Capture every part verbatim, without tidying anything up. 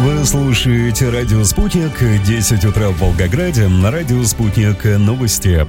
Вы слушаете радио «Спутник», десять утра в Волгограде, на радио «Спутник» новости.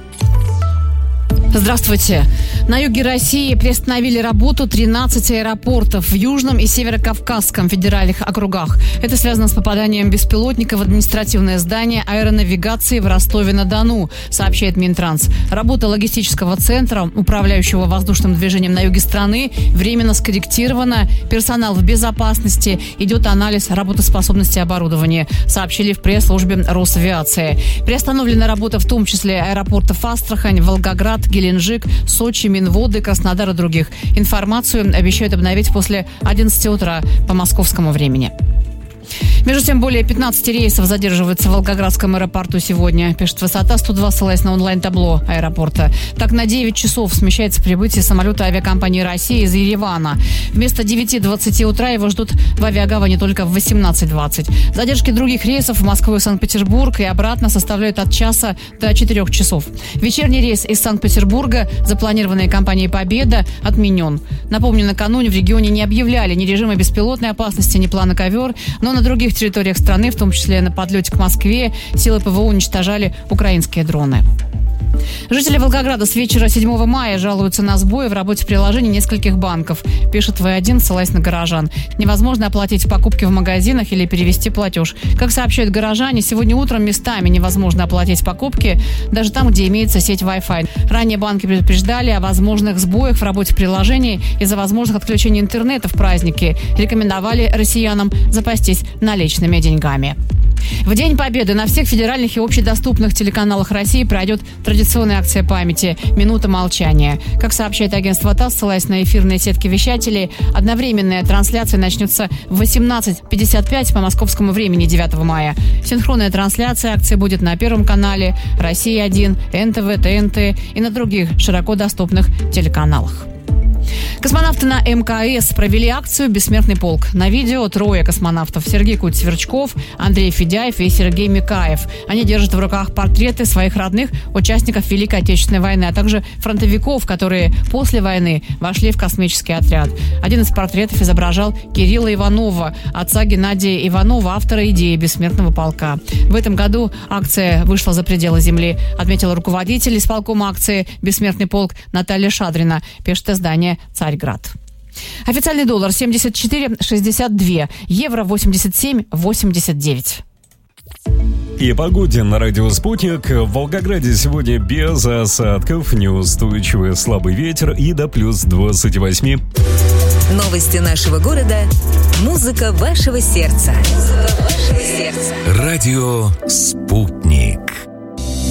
Здравствуйте. На юге России приостановили работу тринадцать аэропортов в Южном и Северо-Кавказском федеральных округах. Это связано с попаданием беспилотника в административное здание аэронавигации в Ростове-на-Дону, сообщает Минтранс. Работа логистического центра, управляющего воздушным движением на юге страны, временно скорректирована. Персонал в безопасности. Идет анализ работоспособности оборудования, сообщили в пресс-службе Росавиации. Приостановлена работа в том числе аэропортов Астрахань, Волгоград, Геленджик, Сочи, Минводы, Краснодар и других. Информацию обещают обновить после одиннадцати утра по московскому времени. Между тем, более пятнадцать рейсов задерживаются в Волгоградском аэропорту сегодня, пишет «Высота сто два», ссылаясь на онлайн-табло аэропорта. Так, на девять часов смещается прибытие самолета авиакомпании «Россия» из Еревана. Вместо девяти двадцати утра его ждут в авиагавани только в восемнадцать двадцать. Задержки других рейсов в Москву и Санкт-Петербург и обратно составляют от часа до четырех часов. Вечерний рейс из Санкт-Петербурга, запланированный компанией «Победа», отменен. Напомню, накануне в регионе не объявляли ни режима беспилотной опасности, ни плана «Ковер», но на других территориях страны, в том числе на подлете к Москве, силы ПВО уничтожали украинские дроны. Жители Волгограда с вечера седьмого мая жалуются на сбои в работе приложений нескольких банков, пишет вэ один, ссылаясь на горожан. Невозможно оплатить покупки в магазинах или перевести платеж. Как сообщают горожане, сегодня утром местами невозможно оплатить покупки, даже там, где имеется сеть Wi-Fi. Ранее банки предупреждали о возможных сбоях в работе приложений из-за возможных отключений интернета в праздники. Рекомендовали россиянам запастись наличными деньгами. В День Победы на всех федеральных и общедоступных телеканалах России пройдет традиционная акция памяти «Минута молчания». Как сообщает агентство ТАСС, ссылаясь на эфирные сетки вещателей, одновременная трансляция начнется в восемнадцать пятьдесят пять по московскому времени девятого мая. Синхронная трансляция акции будет на Первом канале, Россия один, эн тэ вэ, тэ эн тэ и на других широко доступных телеканалах. Космонавты на эм ка эс провели акцию «Бессмертный полк». На видео трое космонавтов – Сергей Куть-Сверчков, Андрей Федяев и Сергей Микаев. Они держат в руках портреты своих родных, участников Великой Отечественной войны, а также фронтовиков, которые после войны вошли в космический отряд. Один из портретов изображал Кирилла Иванова, отца Геннадия Иванова, автора идеи «Бессмертного полка». В этом году акция вышла за пределы Земли, отметила руководитель исполкома акции «Бессмертный полк» Наталья Шадрина, пишет издание «Царьград». Официальный доллар семьдесят четыре шестьдесят два, евро восемьдесят семь восемьдесят девять. И погоде на радио «Спутник». В Волгограде сегодня без осадков, неустойчивый слабый ветер и до плюс двадцать восемь. Новости нашего города. Музыка вашего сердца. Музыка вашего сердца. Радио «Спутник».